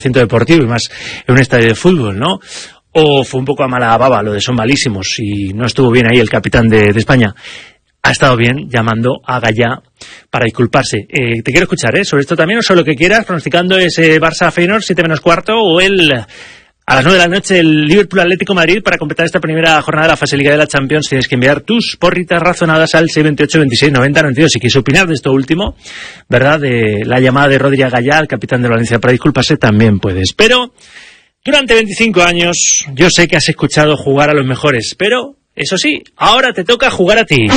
deportivo y más en un estadio de fútbol, ¿no? O fue un poco a mala baba lo de son malísimos y no estuvo bien ahí el capitán de España. Ha estado bien llamando a Gallá para disculparse. Te quiero escuchar, sobre esto también, o sobre lo que quieras, pronosticando ese Barça-Feyenoord 7-4 o a las 9 de la noche el Liverpool-Atlético Madrid para completar esta primera jornada de la fase Liga de la Champions. Tienes que enviar tus porritas razonadas al 628 26 90 92. Si quieres opinar de esto último, ¿verdad? De la llamada de Rodri a Gallá, el capitán de Valencia, para disculparse, también puedes. Pero durante 25 años yo sé que has escuchado jugar a los mejores, pero eso sí, ahora te toca jugar a ti.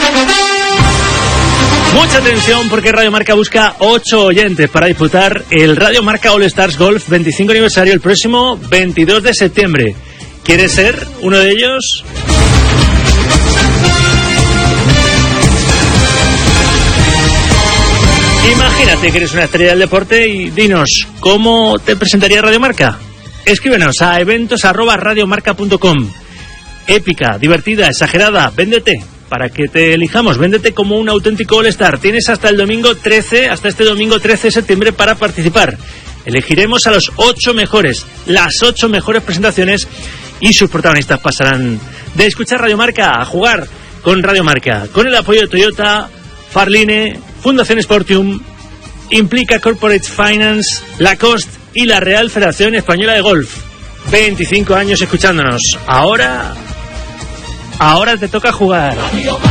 Mucha atención porque Radio Marca busca 8 oyentes para disputar el Radio Marca All Stars Golf 25 aniversario el próximo 22 de septiembre. ¿Quieres ser uno de ellos? Imagínate que eres una estrella del deporte y dinos, ¿cómo te presentaría Radio Marca? Escríbenos a eventos@radiomarca.com. Épica, divertida, exagerada, véndete. Para que te elijamos, véndete como un auténtico All-Star. Tienes hasta este domingo 13 de septiembre para participar. Elegiremos a los 8 mejores, las 8 mejores presentaciones y sus protagonistas pasarán de escuchar Radio Marca a jugar con Radio Marca. Con el apoyo de Toyota, Farline, Fundación Sportium, Implica Corporate Finance, Lacoste y la Real Federación Española de Golf. 25 años escuchándonos. Ahora te toca jugar.